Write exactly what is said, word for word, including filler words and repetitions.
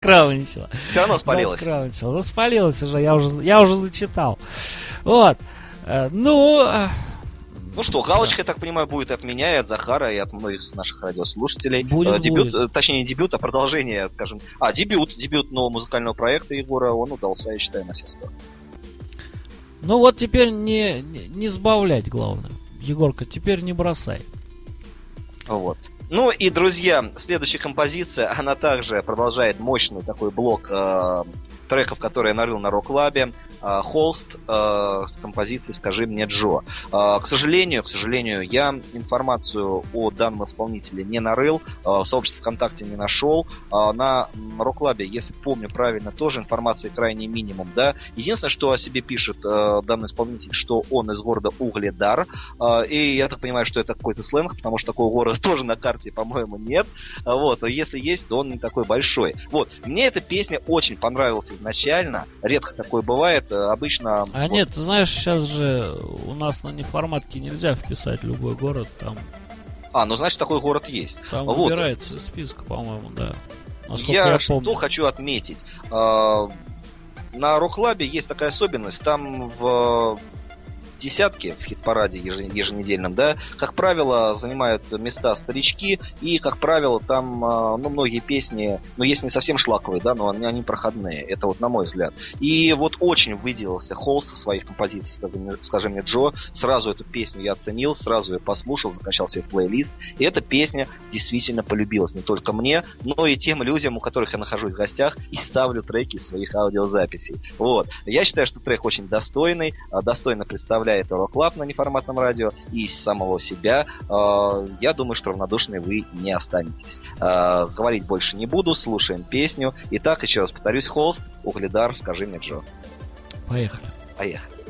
Заскромничала. Все равно спалилась. Заскромничала. Ну, спалилась уже, я уже, я уже зачитал. Вот. Ну... Ну что, галочка, я так понимаю, будет от меня и от Захара, и от многих наших радиослушателей. Будет, дебют, будет. Точнее, не дебют, а продолжение, скажем... А, дебют, дебют нового музыкального проекта Егора, он удался, я считаю, на все стороны. Ну вот теперь не, не, не сбавлять, главное. Егорка, теперь не бросай. Вот. Ну и, друзья, следующая композиция, она также продолжает мощный такой блок э, треков, которые я нарыл на Рок-Лабе. Э, Холст э, с композицией «Скажи мне, Джо». Э, к сожалению, к сожалению, я информацию о данном исполнителе не нарыл, э, в сообществе ВКонтакте не нашел. Э, на Рок-Лабе, если помню правильно, тоже информации крайне минимум, да. Единственное, что о себе пишет э, данный исполнитель, что он из города Угледар. Э, и я так понимаю, что это какой-то сленг, потому что такого города тоже на карте, по-моему, нет. Вот, но если есть, то он не такой большой. Вот, мне эта песня очень понравилась изначально. Редко такое бывает. Обычно... А вот... нет, ты знаешь, сейчас же у нас на неформатке нельзя вписать любой город. Там, а, ну значит, такой город есть. Там вот. выбирается из списка, по-моему, да. Насколько я я что помню. хочу отметить. На Рок-Лабе есть такая особенность. Там в... десятки в хит-параде еженедельном, да, как правило, занимают места старички, и, как правило, там, ну, многие песни, ну, есть не совсем шлаковые, да, но они, они проходные, это вот на мой взгляд. И вот очень выделился Холст со своих композиций, «Скажи мне, Джо», сразу эту песню я оценил, сразу ее послушал, закачал себе в плейлист, и эта песня действительно полюбилась не только мне, но и тем людям, у которых я нахожусь в гостях и ставлю треки из своих аудиозаписей. Вот. Я считаю, что трек очень достойный, достойно представляет это Рок-Лаб на неформатном радио, и из самого себя, э, я думаю, что равнодушны вы не останетесь. Э, говорить больше не буду, слушаем песню. Итак, еще раз повторюсь, Холст, Угледар, «Скажи мне, Джо». Поехали. Поехали.